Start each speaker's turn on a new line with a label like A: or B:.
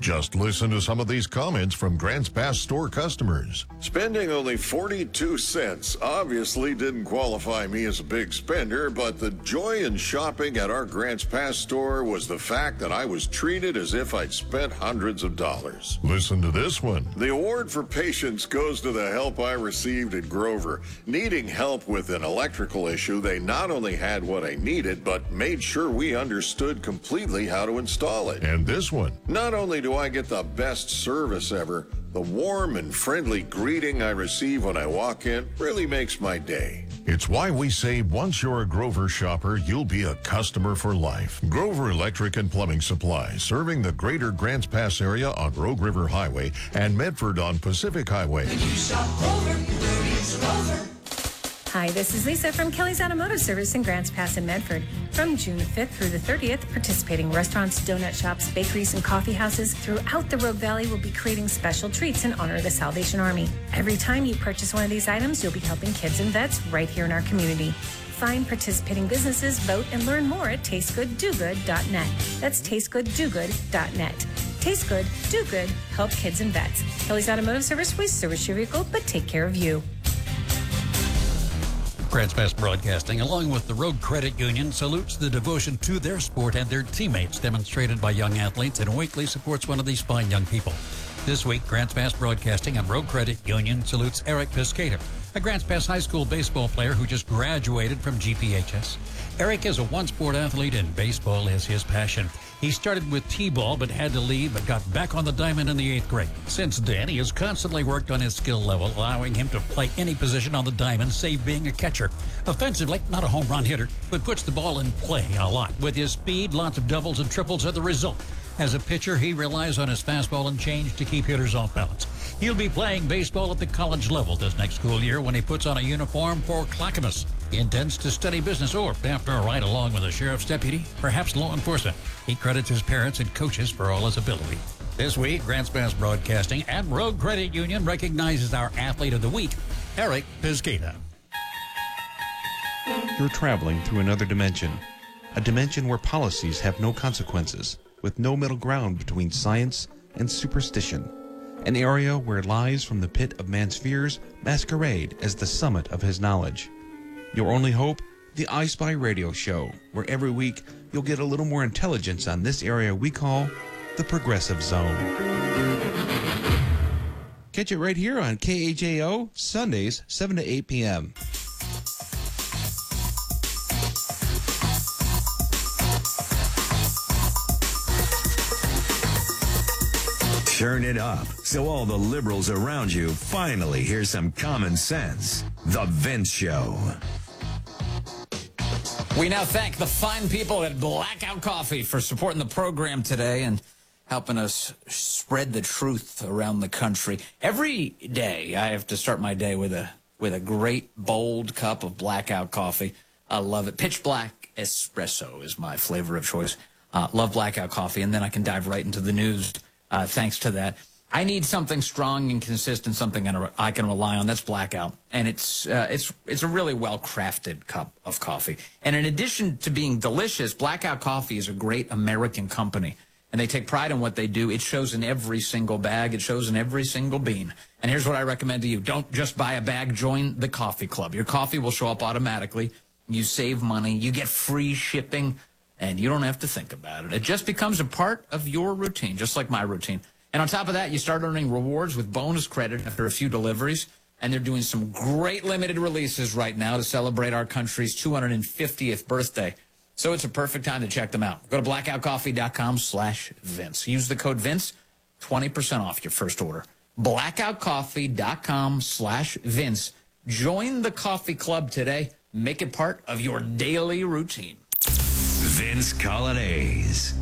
A: Just listen to some of these comments from Grants Pass store customers.
B: Spending only 42 cents obviously didn't qualify me as a big spender, but the joy in shopping at our Grants Pass store was the fact that I was treated as if I'd spent hundreds of dollars.
A: Listen to this one.
B: The award for patience goes to the help I received at Grover. Needing help with an electrical issue, they not only had what I needed, but made sure we understood completely how to install it.
A: And this one.
B: Not only do I get the best service ever, the warm and friendly greeting I receive when I walk in really makes my day.
A: It's why we say once you're a Grover shopper, you'll be a customer for life. Grover Electric and Plumbing Supply, serving the greater Grants Pass area on Rogue River Highway and Medford on Pacific Highway.
C: When you shop Grover, it's Grover.
D: Hi, this is Lisa from Kelly's Automotive Service in Grants Pass in Medford. From June 5th through the 30th, participating restaurants, donut shops, bakeries, and coffee houses throughout the Rogue Valley will be creating special treats in honor of the Salvation Army. Every time you purchase one of these items, you'll be helping kids and vets right here in our community. Find participating businesses, vote, and learn more at tastegooddogood.net. That's tastegooddogood.net. Taste good, do good, help kids and vets. Kelly's Automotive Service, we service your vehicle, but take care of you.
E: Grants Pass Broadcasting, along with the Rogue Credit Union, salutes the devotion to their sport and their teammates demonstrated by young athletes and weekly supports one of these fine young people. This week, Grants Pass Broadcasting and Rogue Credit Union salutes Eric Piscator, a Grants Pass High School baseball player who just graduated from GPHS. Eric is a one-sport athlete and baseball is his passion. He started with T-ball but had to leave but got back on the diamond in the 8th grade. Since then, he has constantly worked on his skill level, allowing him to play any position on the diamond, save being a catcher. Offensively, not a home run hitter, but puts the ball in play a lot. With his speed, lots of doubles and triples are the result. As a pitcher, he relies on his fastball and change to keep hitters off balance. He'll be playing baseball at the college level this next school year when he puts on a uniform for Clackamas. He intends to study business or, after a ride along with a sheriff's deputy, perhaps law enforcement. He credits his parents and coaches for all his ability. This week, Grants Pass Broadcasting and Rogue Credit Union recognizes our Athlete of the Week, Eric Piscator.
F: You're traveling through another dimension, a dimension where policies have no consequences, with no middle ground between science and superstition, an area where lies from the pit of man's fears masquerade as the summit of his knowledge. Your only hope? The I Spy Radio Show, where every week you'll get a little more intelligence on this area we call the Progressive Zone. Catch it right here on KHAO, Sundays, 7 to 8 p.m.
G: Turn it up so all the liberals around you finally hear some common sense. The Vince Show.
H: We now thank the fine people at Blackout Coffee for supporting the program today and helping us spread the truth around the country. Every day I have to start my day with a great bold cup of Blackout Coffee. I love it. Pitch Black Espresso is my flavor of choice. Love Blackout Coffee, and then I can dive right into the news thanks to that. I need something strong and consistent, something I can rely on. That's Blackout, and it's a really well-crafted cup of coffee. And in addition to being delicious, Blackout Coffee is a great American company, and they take pride in what they do. It shows in every single bag. It shows in every single bean. And here's what I recommend to you. Don't just buy a bag. Join the coffee club. Your coffee will show up automatically. You save money. You get free shipping, and you don't have to think about it. It just becomes a part of your routine, just like my routine. And on top of that, you start earning rewards with bonus credit after a few deliveries. And they're doing some great limited releases right now to celebrate our country's 250th birthday. So it's a perfect time to check them out. Go to blackoutcoffee.com/Vince. Use the code Vince, 20% off your first order. Blackoutcoffee.com/Vince. Join the coffee club today. Make it part of your daily routine.
G: Vince Colonnese.